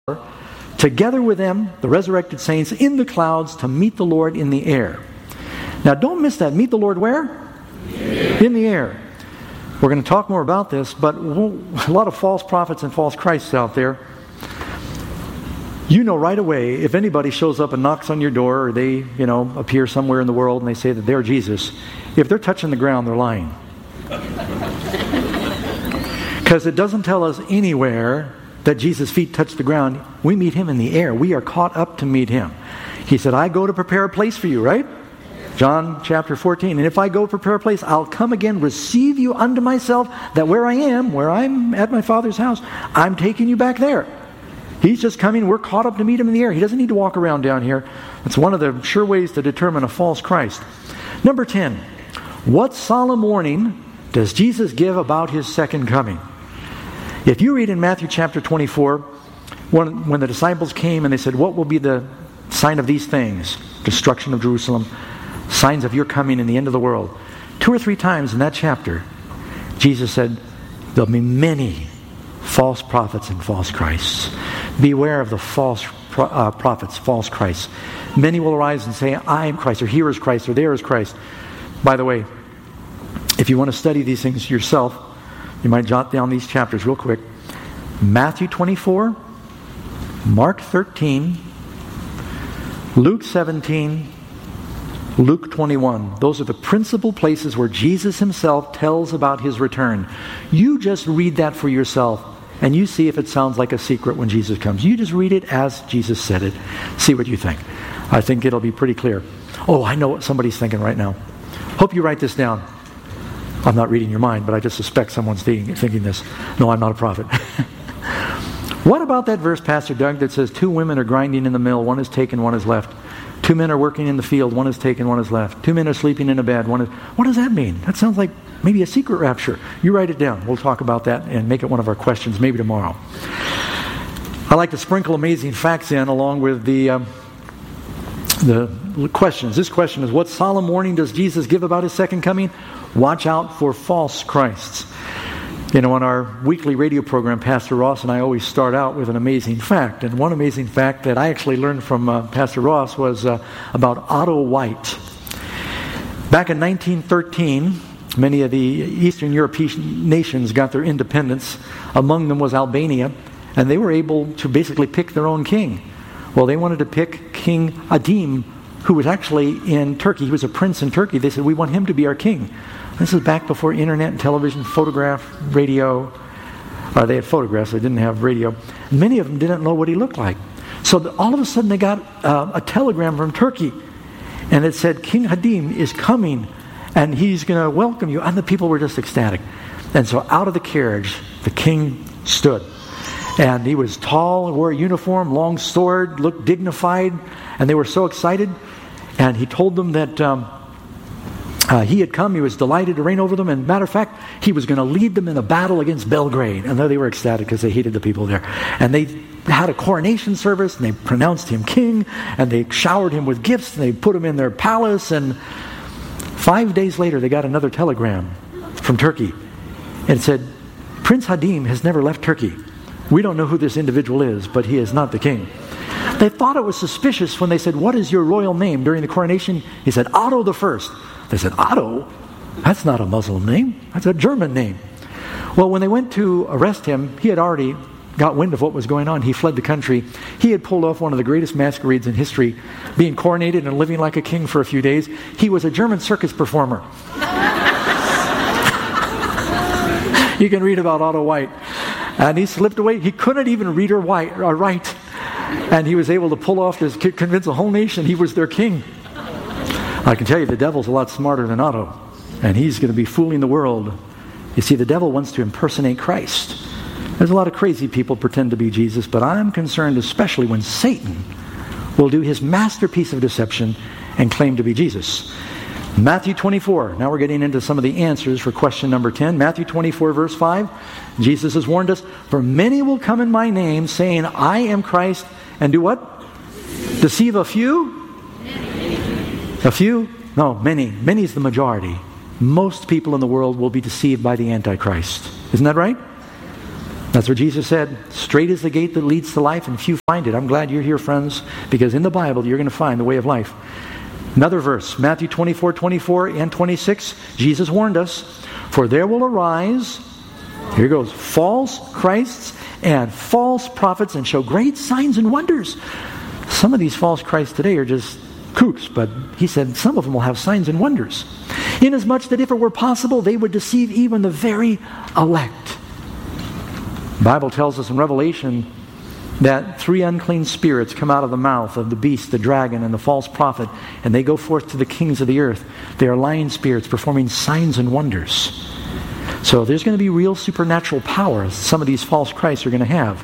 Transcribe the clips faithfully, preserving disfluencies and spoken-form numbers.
together with them, the resurrected saints, in the clouds to meet the Lord in the air. Now don't miss that. Meet the Lord where? Yeah. In the air. We're going to talk more about this, but a lot of false prophets and false Christs out there. You know right away, if anybody shows up and knocks on your door, or they, you know, appear somewhere in the world and they say that they're Jesus, if they're touching the ground, they're lying. Because it doesn't tell us anywhere that Jesus' feet touch the ground. We meet him in the air. We are caught up to meet him. He said, I go to prepare a place for you, right? John chapter fourteen. And if I go prepare a place, I'll come again, receive you unto myself, that where I am, where I'm at my Father's house, I'm taking you back there. He's just coming. We're caught up to meet him in the air. He doesn't need to walk around down here. It's one of the sure ways to determine a false Christ. Number ten. What solemn warning does Jesus give about his second coming? If you read in Matthew chapter twenty-four, when, when the disciples came and they said, what will be the sign of these things? Destruction of Jerusalem, signs of your coming and the end of the world. Two or three times in that chapter, Jesus said, there'll be many false prophets and false Christs. Beware of the false pro- uh, prophets, false Christs. Many will arise and say, I am Christ, or here is Christ, or there is Christ. By the way, if you want to study these things yourself, you might jot down these chapters real quick. Matthew twenty-four, Mark thirteen, Luke seventeen, Luke twenty-one. Those are the principal places where Jesus himself tells about his return. You just read that for yourself, and you see if it sounds like a secret when Jesus comes. You just read it as Jesus said it. See what you think. I think it'll be pretty clear. Oh, I know what somebody's thinking right now. Hope you write this down. I'm not reading your mind, but I just suspect someone's thinking, thinking this. No, I'm not a prophet. What about that verse, Pastor Doug, that says two women are grinding in the mill, one is taken, one is left. Two men are working in the field, one is taken, one is left. Two men are sleeping in a bed, one is... What does that mean? That sounds like maybe a secret rapture. You write it down. We'll talk about that and make it one of our questions maybe tomorrow. I like to sprinkle amazing facts in along with the... Um, the questions. This question is, what solemn warning does Jesus give about his second coming? Watch out for false Christs. You know, on our weekly radio program, Pastor Ross and I always start out with an amazing fact. And one amazing fact that I actually learned from uh, Pastor Ross was uh, about Otto White. Back in nineteen thirteen, many of the Eastern European nations got their independence. Among them was Albania. And they were able to basically pick their own king. Well, they wanted to pick King Adim, who was actually in Turkey. He was a prince in Turkey. They said, we want him to be our king. This is back before internet and television, photograph, radio. Uh, they had photographs. They didn't have radio. Many of them didn't know what he looked like. So the, all of a sudden they got uh, a telegram from Turkey. And it said, King Hadim is coming and he's going to welcome you. And the people were just ecstatic. And so out of the carriage, the king stood. And he was tall, wore a uniform, long sword, looked dignified. And they were so excited. And he told them that um, uh, he had come. He was delighted to reign over them. And matter of fact, he was going to lead them in a battle against Belgrade. And they were ecstatic because they hated the people there. And they had a coronation service. And they pronounced him king. And they showered him with gifts. And they put him in their palace. And five days later, they got another telegram from Turkey. And it said, Prince Hadim has never left Turkey. We don't know who this individual is, but he is not the king. They thought it was suspicious when they said, what is your royal name during the coronation? He said, Otto the First. They said, Otto? That's not a Muslim name. That's a German name. Well, when they went to arrest him, he had already got wind of what was going on. He fled the country. He had pulled off one of the greatest masquerades in history, being coronated and living like a king for a few days. He was a German circus performer. You can read about Otto White. And he slipped away. He couldn't even read or write. And he was able to pull off this, convince a whole nation he was their king. I can tell you, the devil's a lot smarter than Otto. And he's going to be fooling the world. You see, the devil wants to impersonate Christ. There's a lot of crazy people pretend to be Jesus, but I'm concerned especially when Satan will do his masterpiece of deception and claim to be Jesus. Matthew twenty-four. Now we're getting into some of the answers for question number ten. Matthew twenty-four, verse five. Jesus has warned us, for many will come in my name, saying, I am Christ, and do what? Deceive a few? A few? No, many. Many is the majority. Most people in the world will be deceived by the Antichrist. Isn't that right? That's what Jesus said. Straight is the gate that leads to life, and few find it. I'm glad you're here, friends, because in the Bible you're going to find the way of life. Another verse, Matthew twenty-four, twenty-four and twenty-six. Jesus warned us, for there will arise, here goes, false Christs and false prophets, and show great signs and wonders. Some of these false Christs today are just kooks, but he said some of them will have signs and wonders. Inasmuch that if it were possible, they would deceive even the very elect. The Bible tells us in Revelation that three unclean spirits come out of the mouth of the beast, the dragon, and the false prophet, and they go forth to the kings of the earth. They are lying spirits performing signs and wonders. So there's going to be real supernatural power some of these false Christs are going to have.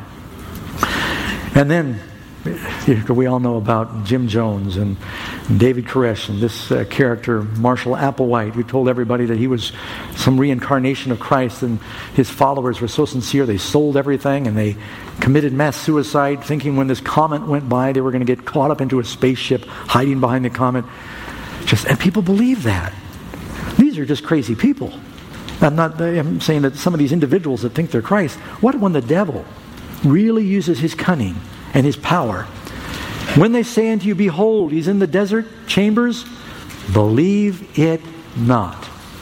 And then we all know about Jim Jones and David Koresh and this uh, character, Marshall Applewhite, who told everybody that he was some reincarnation of Christ, and his followers were so sincere they sold everything and they committed mass suicide, thinking when this comet went by they were going to get caught up into a spaceship hiding behind the comet. Just and people believe that. These are just crazy people. I'm not I'm saying that some of these individuals that think they're Christ, what when the devil really uses his cunning and his power? When they say unto you, behold, he's in the desert chambers, believe it not.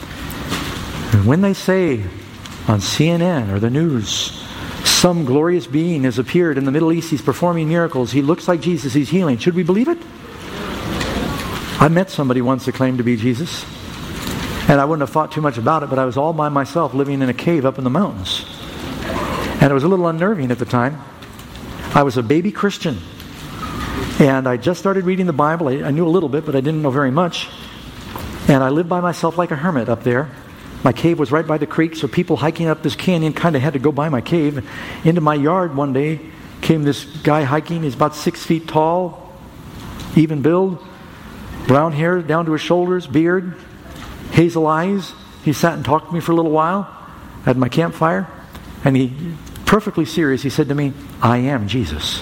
And when they say on C N N or the news, some glorious being has appeared in the Middle East, he's performing miracles, he looks like Jesus, he's healing, should we believe it? I met somebody once that claimed to be Jesus, and I wouldn't have thought too much about it, but I was all by myself living in a cave up in the mountains. And it was a little unnerving at the time. I was a baby Christian, and I just started reading the Bible. I, I knew a little bit, but I didn't know very much. And I lived by myself like a hermit up there. My cave was right by the creek, so people hiking up this canyon kind of had to go by my cave. Into my yard one day came this guy hiking. He's about six feet tall, even build, brown hair down to his shoulders, beard, hazel eyes. He sat and talked to me for a little while at my campfire, and he, perfectly serious, he said to me, I am Jesus.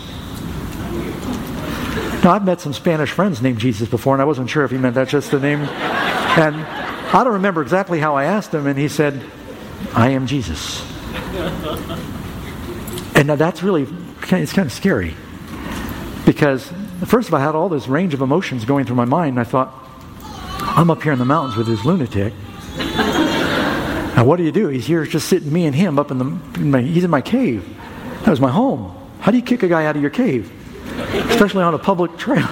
Now, I've met some Spanish friends named Jesus before, and I wasn't sure if he meant that's just the name. And I don't remember exactly how I asked him, and he said, I am Jesus. And now that's really, it's kind of scary. Because, first of all, I had all this range of emotions going through my mind, and I thought, I'm up here in the mountains with this lunatic. Now, what do you do? He's here just sitting, me and him, up in the, in my, he's in my cave. That was my home. How do you kick a guy out of your cave? Especially on a public trail.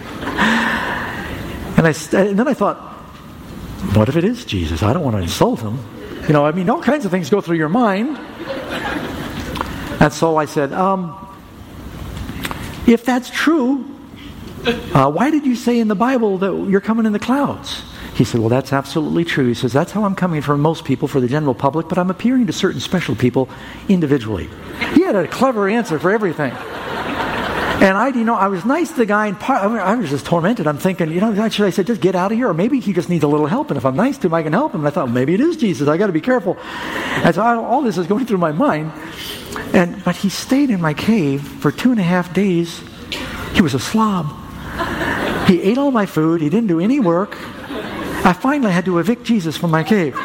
and, I, and then I thought, what if it is Jesus? I don't want to insult him. You know, I mean, all kinds of things go through your mind. And so I said, um, if that's true, uh, why did you say in the Bible that you're coming in the clouds? He said, well, that's absolutely true. He says, that's how I'm coming for most people, for the general public, but I'm appearing to certain special people individually. He had a clever answer for everything. And I, you know, I was nice to the guy, and part, I, mean, I was just tormented. I'm thinking, you know, should I say, just get out of here? Or maybe he just needs a little help, and if I'm nice to him, I can help him. And I thought, maybe it is Jesus. I got to be careful. And so I, all this is going through my mind. And But he stayed in my cave for two and a half days. He was a slob. He ate all my food. He didn't do any work. I finally had to evict Jesus from my cave.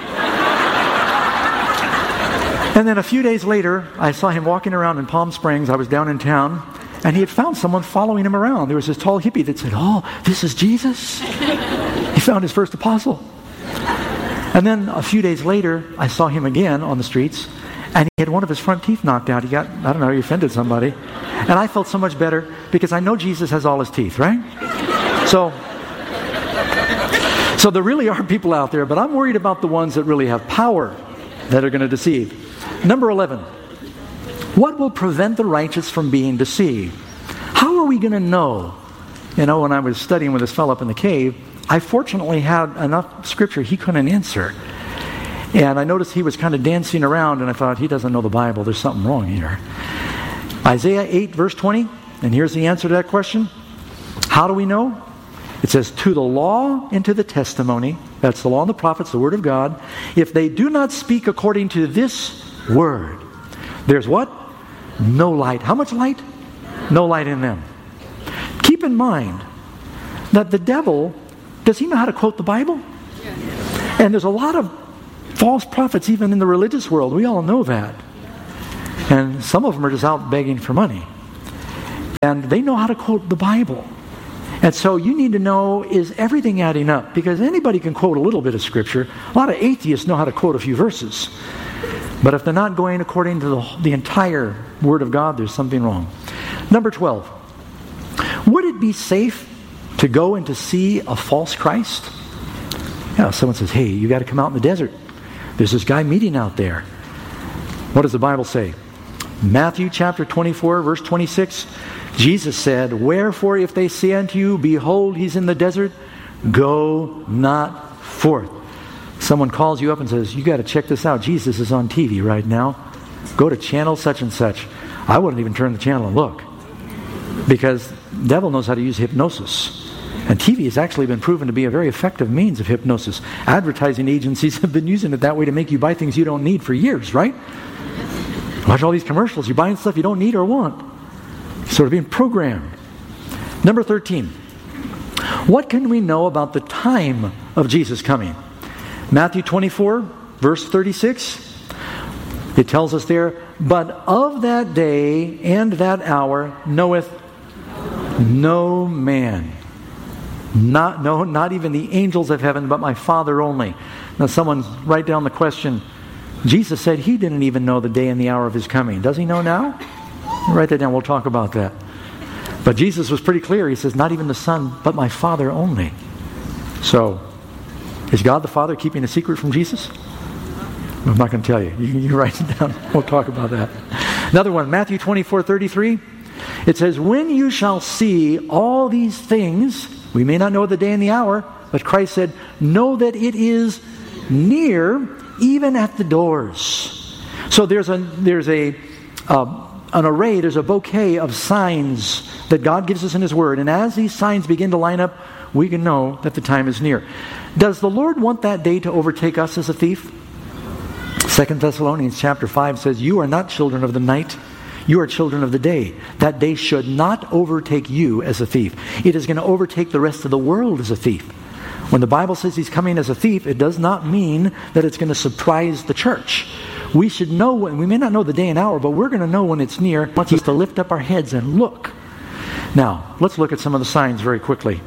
And then a few days later, I saw him walking around in Palm Springs. I was down in town, and he had found someone following him around. There was this tall hippie that said, oh, this is Jesus? He found his first apostle. And then a few days later, I saw him again on the streets, and he had one of his front teeth knocked out. He got, I don't know, he offended somebody. And I felt so much better because I know Jesus has all his teeth, right? So... So there really are people out there, but I'm worried about the ones that really have power that are going to deceive. Number eleven. What will prevent the righteous from being deceived? How are we going to know? You know, when I was studying with this fellow up in the cave, I fortunately had enough scripture he couldn't answer. And I noticed he was kind of dancing around, and I thought, he doesn't know the Bible. There's something wrong here. Isaiah eight, verse twenty, and here's the answer to that question. How do we know? It says, to the law and to the testimony, that's the law and the prophets, the word of God, if they do not speak according to this word, there's what? No light. How much light? No light in them. Keep in mind that the devil, does he know how to quote the Bible? And there's a lot of false prophets even in the religious world. We all know that. And some of them are just out begging for money. And they know how to quote the Bible. And so you need to know, is everything adding up? Because anybody can quote a little bit of Scripture. A lot of atheists know how to quote a few verses. But if they're not going according to the, the entire Word of God, there's something wrong. Number twelve. Would it be safe to go and to see a false Christ? Yeah, someone says, hey, you got to come out in the desert. There's this guy meeting out there. What does the Bible say? Matthew chapter twenty-four, verse twenty-six. Jesus said, wherefore if they say unto you, behold, he's in the desert, go not forth. Someone calls you up and says, you got to check this out. Jesus is on T V right now. Go to channel such and such. I wouldn't even turn the channel and look. Because the devil knows how to use hypnosis. And T V has actually been proven to be a very effective means of hypnosis. Advertising agencies have been using it that way to make you buy things you don't need for years, right? Watch all these commercials. You're buying stuff you don't need or want. Sort of being programmed. Number thirteen. What can we know about the time of Jesus coming? Matthew twenty-four, verse thirty-six. It tells us there, but of that day and that hour knoweth no man. Not, no, not even the angels of heaven, but my Father only. Now someone write down the question. Jesus said he didn't even know the day and the hour of his coming. Does he know now? Write that down. We'll talk about that. But Jesus was pretty clear. He says, not even the Son, but my Father only. So, is God the Father keeping a secret from Jesus? I'm not going to tell you. You, you write it down. We'll talk about that. Another one, Matthew twenty-four thirty-three. It says, when you shall see all these things, we may not know the day and the hour, but Christ said, know that it is near, even at the doors. So there's a there's a uh, an array, there's a bouquet of signs that God gives us in His Word. And as these signs begin to line up, we can know that the time is near. Does the Lord want that day to overtake us as a thief? Second Thessalonians chapter five says, you are not children of the night, you are children of the day. That day should not overtake you as a thief. It is going to overtake the rest of the world as a thief. When the Bible says He's coming as a thief, it does not mean that it's going to surprise the church. We should know, when, we may not know the day and hour, but we're going to know when it's near. He wants us to lift up our heads and look. Now, let's look at some of the signs very quickly.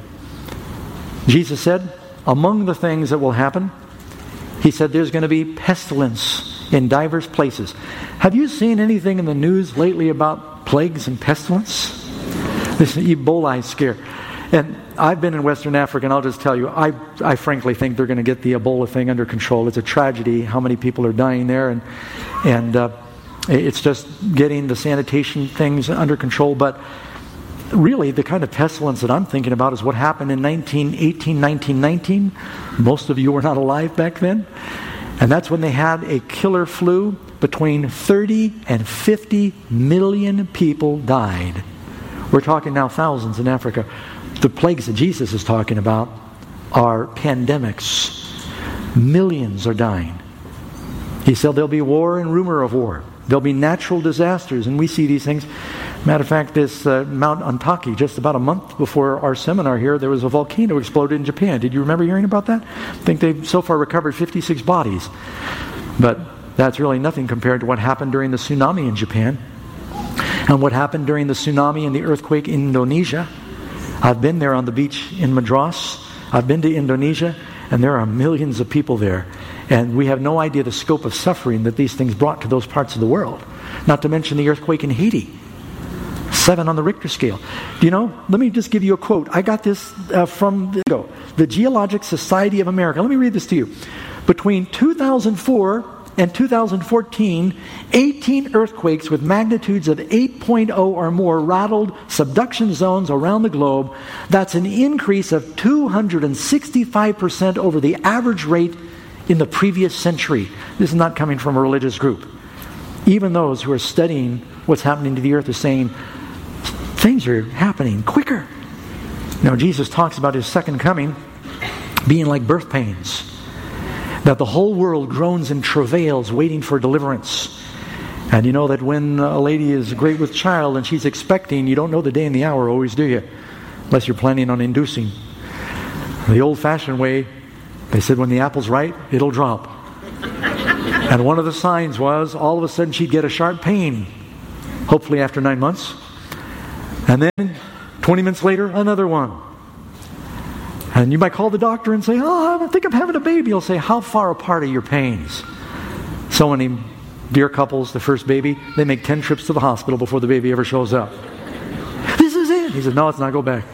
Jesus said, among the things that will happen, He said there's going to be pestilence in diverse places. Have you seen anything in the news lately about plagues and pestilence? This Ebola scare. And I've been in Western Africa, and I'll just tell you, I, I frankly think they're going to get the Ebola thing under control. It's a tragedy how many people are dying there, and and uh, it's just getting the sanitation things under control. But really, the kind of pestilence that I'm thinking about is what happened in nineteen eighteen, nineteen nineteen. Most of you were not alive back then. And that's when they had a killer flu. Between thirty and fifty million people died. We're talking now thousands in Africa. The plagues that Jesus is talking about are pandemics. Millions are dying. He said there'll be war and rumor of war. There'll be natural disasters, and we see these things. Matter of fact, this uh, Mount Antaki, just about a month before our seminar here, there was a volcano exploded in Japan. Did you remember hearing about that? I think they've so far recovered fifty-six bodies. But that's really nothing compared to what happened during the tsunami in Japan and what happened during the tsunami and the earthquake in Indonesia. I've been there on the beach in Madras. I've been to Indonesia, and there are millions of people there. And we have no idea the scope of suffering that these things brought to those parts of the world. Not to mention the earthquake in Haiti. Seven on the Richter scale. Do you know, let me just give you a quote. I got this uh, from the, the Geologic Society of America. Let me read this to you. Between two thousand four and two thousand fourteen, eighteen earthquakes with magnitudes of eight point oh or more rattled subduction zones around the globe. That's an increase of two hundred sixty-five percent over the average rate in the previous century. This is not coming from a religious group. Even those who are studying what's happening to the earth are saying, things are happening quicker. Now, Jesus talks about His second coming being like birth pains. That the whole world groans and travails waiting for deliverance. And you know that when a lady is great with child and she's expecting, you don't know the day and the hour always, do you? Unless you're planning on inducing. The old-fashioned way, they said when the apple's ripe, it'll drop. And one of the signs was all of a sudden she'd get a sharp pain, hopefully after nine months. And then twenty minutes later, another one. And you might call the doctor and say, oh, I think I'm having a baby. He'll say, how far apart are your pains? So many dear couples, the first baby, they make ten trips to the hospital before the baby ever shows up. This is it. He said, no, it's not. Go back.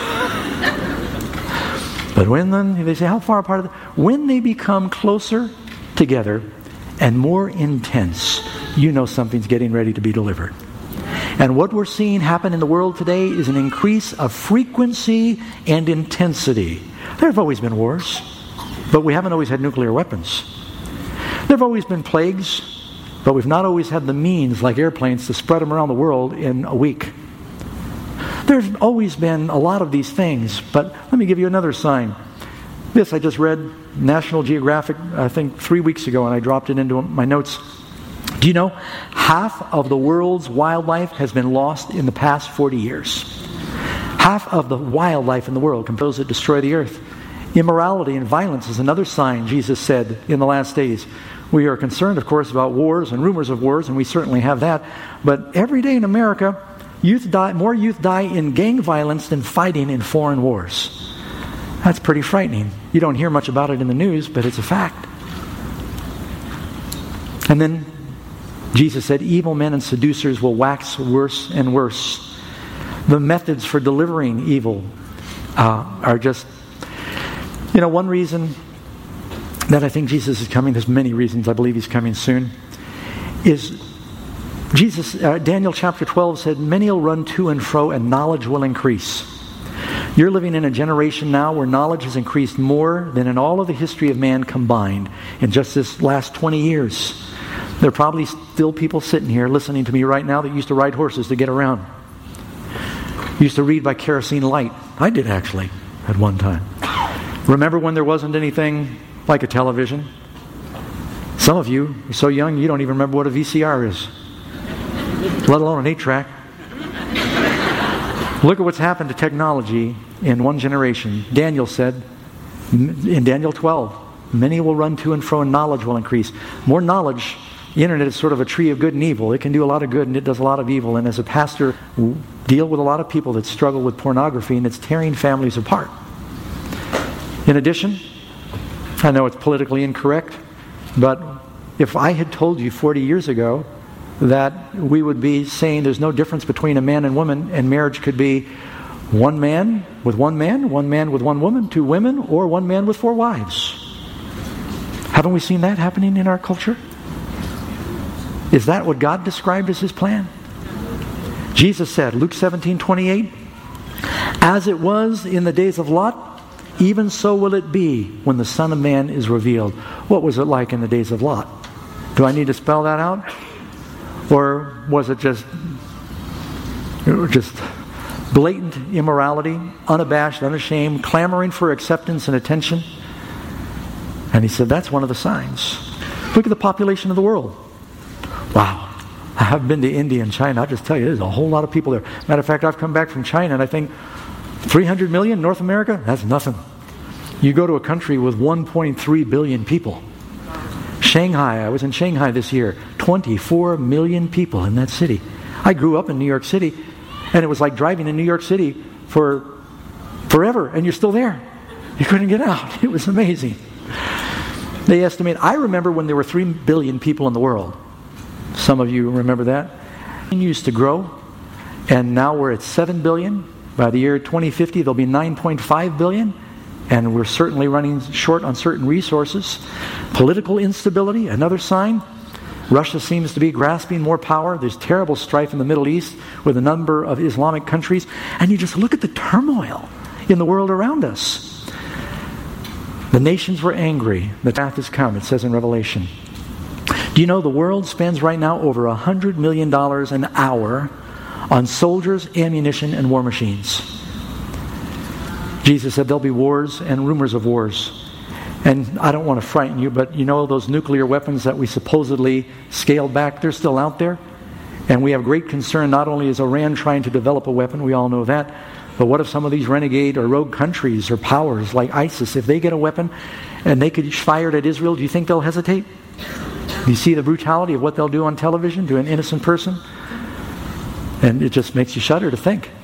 But when then, they say, how far apart are they? When they become closer together and more intense, you know something's getting ready to be delivered. And what we're seeing happen in the world today is an increase of frequency and intensity. There have always been wars, but we haven't always had nuclear weapons. There have always been plagues, but we've not always had the means, like airplanes, to spread them around the world in a week. There's always been a lot of these things, but let me give you another sign. This I just read, National Geographic, I think three weeks ago, and I dropped it into my notes. Do you know, half of the world's wildlife has been lost in the past forty years. Half of the wildlife in the world, those that destroy the earth. Immorality and violence is another sign, Jesus said, in the last days. We are concerned, of course, about wars and rumors of wars, and we certainly have that. But every day in America, youth die, more youth die in gang violence than fighting in foreign wars. That's pretty frightening. You don't hear much about it in the news, but it's a fact. And then Jesus said, evil men and seducers will wax worse and worse. The methods for delivering evil uh, are just, you know, one reason that I think Jesus is coming, there's many reasons I believe he's coming soon, is Jesus, uh, Daniel chapter twelve said, many will run to and fro and knowledge will increase. You're living in a generation now where knowledge has increased more than in all of the history of man combined in just this last twenty years. There are probably still people sitting here listening to me right now that used to ride horses to get around. Used to read by kerosene light. I did actually at one time. Remember when there wasn't anything like a television? Some of you are so young you don't even remember what a V C R is, let alone an eight track. Look at what's happened to technology in one generation. Daniel said in Daniel twelve, many will run to and fro and knowledge will increase. More knowledge. The internet is sort of a tree of good and evil. It can do a lot of good and it does a lot of evil. And as a pastor, we deal with a lot of people that struggle with pornography, and it's tearing families apart. In addition, I know it's politically incorrect, but if I had told you forty years ago that we would be saying there's no difference between a man and woman, and marriage could be one man with one man, one man with one woman, two women, or one man with four wives. Haven't we seen that happening in our culture? Is that what God described as his plan? Jesus said, Luke seventeen twenty-eight, as it was in the days of Lot, even so will it be when the Son of Man is revealed. What was it like in the days of Lot? Do I need to spell that out? Or was it just, just blatant immorality, unabashed, unashamed, clamoring for acceptance and attention? And he said, that's one of the signs. Look at the population of the world. Wow. I've been to India and China. I'll just tell you, there's a whole lot of people there. Matter of fact, I've come back from China and I think three hundred million, North America, that's nothing. You go to a country with one point three billion people. Shanghai, I was in Shanghai this year. twenty-four million people in that city. I grew up in New York City, and it was like driving in New York City for forever, and you're still there. You couldn't get out. It was amazing. They estimate, I remember when there were three billion people in the world. Some of you remember that. It used to grow, and now we're at seven billion. By the year twenty fifty, there'll be nine point five billion. And we're certainly running short on certain resources. Political instability, another sign. Russia seems to be grasping more power. There's terrible strife in the Middle East with a number of Islamic countries. And you just look at the turmoil in the world around us. The nations were angry. The wrath has come, it says in Revelation. Do you know the world spends right now over one hundred million dollars an hour on soldiers, ammunition, and war machines? Jesus said there'll be wars and rumors of wars. And I don't want to frighten you, but you know those nuclear weapons that we supposedly scaled back, they're still out there. And we have great concern, not only is Iran trying to develop a weapon, we all know that, but what if some of these renegade or rogue countries or powers like ISIS, if they get a weapon and they could fire it at Israel, do you think they'll hesitate? You see the brutality of what they'll do on television to an innocent person? And it just makes you shudder to think.